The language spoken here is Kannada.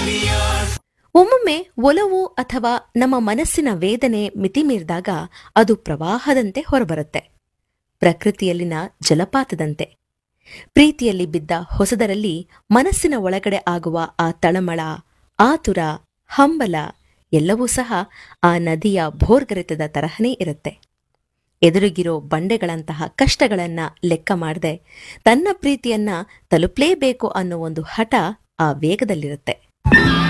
ಒಮ್ಮೊಮ್ಮೆ ಒಲವು ಅಥವಾ ನಮ್ಮ ಮನಸ್ಸಿನ ವೇದನೆ ಮಿತಿ ಮೀರಿದಾಗ ಅದು ಪ್ರವಾಹದಂತೆ ಹೊರಬರುತ್ತೆ, ಪ್ರಕೃತಿಯಲ್ಲಿನ ಜಲಪಾತದಂತೆ. ಪ್ರೀತಿಯಲ್ಲಿ ಬಿದ್ದ ಹೊಸದರಲ್ಲಿ ಮನಸ್ಸಿನ ಒಳಗಡೆ ಆಗುವ ಆ ತಳಮಳ, ಆತುರ, ಹಂಬಲ ಎಲ್ಲವೂ ಸಹ ಆ ನದಿಯ ಭೋರ್ಗರೆತದ ತರಹನೇ ಇರುತ್ತೆ. ಎದುರಿಗಿರೋ ಬಂಡೆಗಳಂತಹ ಕಷ್ಟಗಳನ್ನ ಲೆಕ್ಕ ಮಾಡದೆ ತನ್ನ ಪ್ರೀತಿಯನ್ನ ತಲುಪಲೇಬೇಕು ಅನ್ನೋ ಒಂದು ಹಠ ಆ ವೇಗದಲ್ಲಿರುತ್ತೆ.